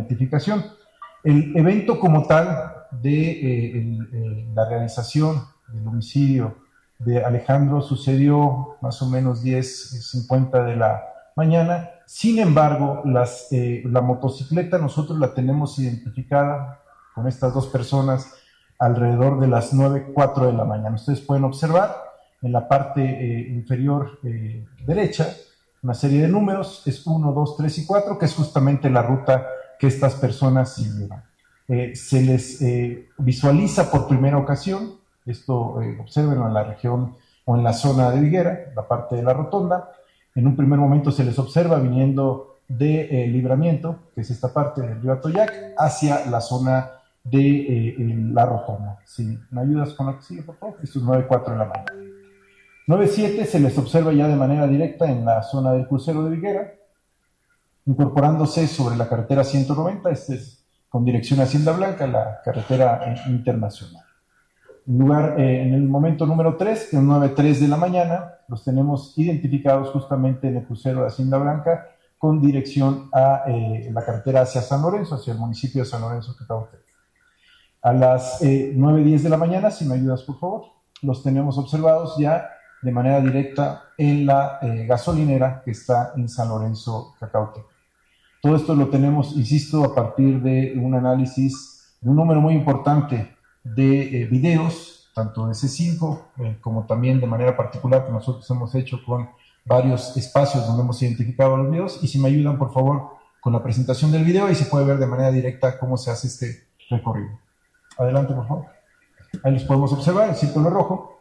identificación. El evento como tal de la realización del homicidio de Alejandro sucedió más o menos 10:50 de la mañana. Sin embargo, la motocicleta nosotros la tenemos identificada con estas dos personas alrededor de las 9:04 de la mañana. Ustedes pueden observar en la parte inferior derecha una serie de números, es 1, 2, 3 y 4, que es justamente la ruta que estas personas siguieron. Se les visualiza por primera ocasión, esto observen en la región o en la zona de Higuera, la parte de la rotonda. En un primer momento se les observa viniendo de Libramiento, que es esta parte del río Atoyac, hacia la zona de la rotonda. ¿Sí? ¿Me ayudas con lo que sigue, por favor? Esto es 9:04 de la mañana. 9:07 se les observa ya de manera directa en la zona del crucero de Higuera, incorporándose sobre la carretera 190, este es con dirección a Hacienda Blanca, la carretera internacional. En el momento número 3, que es 9:03 de la mañana, los tenemos identificados justamente en el crucero de Hacienda Blanca con dirección a la carretera hacia San Lorenzo, hacia el municipio de San Lorenzo, Cacautepec. A las 9:10 de la mañana, si me ayudas por favor, los tenemos observados ya de manera directa en la gasolinera que está en San Lorenzo, Cacautepec. Todo esto lo tenemos, insisto, a partir de un análisis de un número muy importante de videos, tanto de C5 como también de manera particular que nosotros hemos hecho con varios espacios donde hemos identificado los videos. Y si me ayudan, por favor, con la presentación del video y se puede ver de manera directa cómo se hace este recorrido. Adelante, por favor. Ahí los podemos observar, el círculo rojo,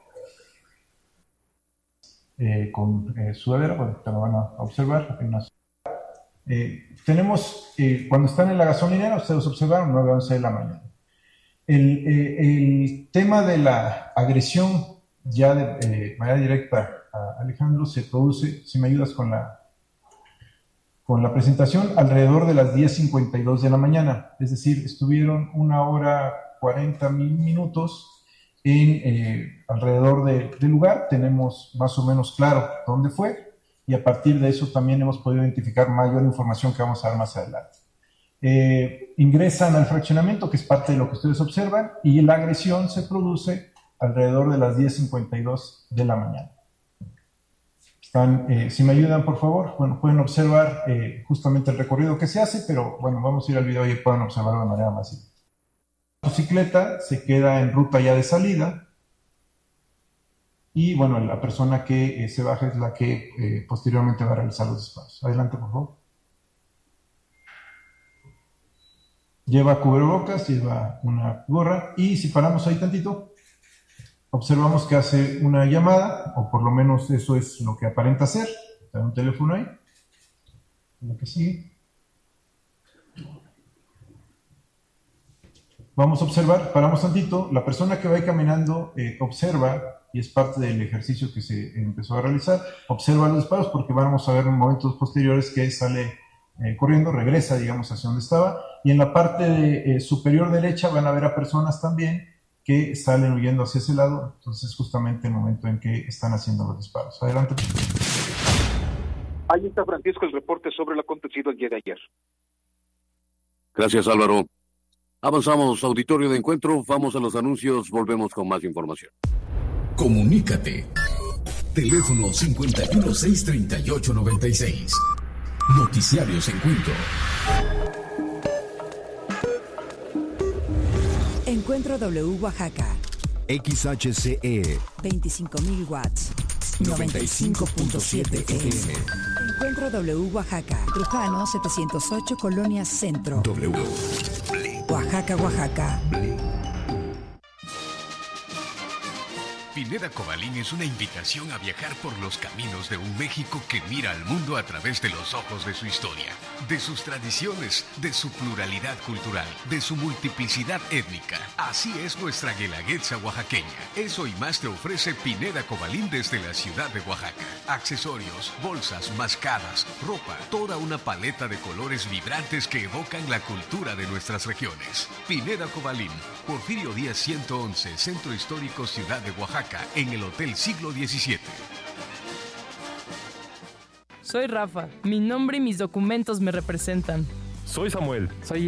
con sudadera, bueno, te lo van a observar. Tenemos, cuando están en la gasolinera, ustedes observaron, 9:11 de la mañana. El tema de la agresión ya de manera directa a Alejandro se produce, si me ayudas con la presentación, alrededor de las 10:52 de la mañana, es decir, estuvieron 1:40 alrededor del lugar. Tenemos más o menos claro dónde fue y a partir de eso también hemos podido identificar mayor información que vamos a dar más adelante. Ingresan al fraccionamiento, que es parte de lo que ustedes observan, y la agresión se produce alrededor de las 10:52 de la mañana. Si me ayudan, por favor, bueno, pueden observar justamente el recorrido que se hace, pero bueno, vamos a ir al video y pueden observarlo de manera más simple. La motocicleta se queda en ruta ya de salida y bueno, la persona que se baja es la que posteriormente va a realizar los disparos. Adelante, por favor. Lleva cubrebocas, lleva una gorra y si paramos ahí tantito, observamos que hace una llamada, o por lo menos eso es lo que aparenta ser. Está un teléfono ahí. Lo que sigue. Vamos a observar, paramos tantito, la persona que va ahí caminando observa, y es parte del ejercicio que se empezó a realizar, observa los disparos porque vamos a ver en momentos posteriores que sale corriendo, regresa, digamos, hacia donde estaba, y en la parte superior derecha van a ver a personas también que salen huyendo hacia ese lado, entonces justamente el momento en que están haciendo los disparos. Adelante. Ahí está, Francisco, el reporte sobre lo acontecido el día de ayer. Gracias, Álvaro. Avanzamos, auditorio de encuentro, vamos a los anuncios, volvemos con más información. Comunícate. Teléfono 5163896. Noticiarios Encuentro. Encuentro W Oaxaca. XHCE 25.000 watts. 95.7 FM. Encuentro W Oaxaca. Trujano 708 Colonia Centro. W. Oaxaca, Oaxaca. Pineda Cobalín es una invitación a viajar por los caminos de un México que mira al mundo a través de los ojos de su historia, de sus tradiciones, de su pluralidad cultural, de su multiplicidad étnica. Así es nuestra guelaguetza oaxaqueña. Eso y más te ofrece Pineda Cobalín desde la ciudad de Oaxaca. Accesorios, bolsas, mascadas, ropa, toda una paleta de colores vibrantes que evocan la cultura de nuestras regiones. Pineda Cobalín, Porfirio Díaz 111, Centro Histórico Ciudad de Oaxaca, en el Hotel Siglo XVII. Soy Rafa. Mi nombre y mis documentos me representan. Soy Samuel. Soy